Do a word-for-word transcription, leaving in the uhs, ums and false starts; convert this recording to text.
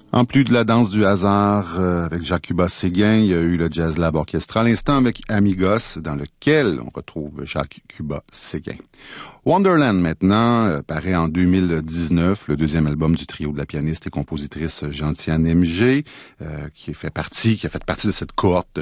En plus de la danse du hasard euh, avec Jacques Cuba Séguin, il y a eu le Jazz Lab Orchestra à l'instant avec Amigos, dans lequel on retrouve Jacques Cuba Séguin. Wonderland maintenant euh, paraît en deux mille dix-neuf, le deuxième album du trio de la pianiste et compositrice Gentiane M G, euh, qui fait partie, qui a fait partie de cette cohorte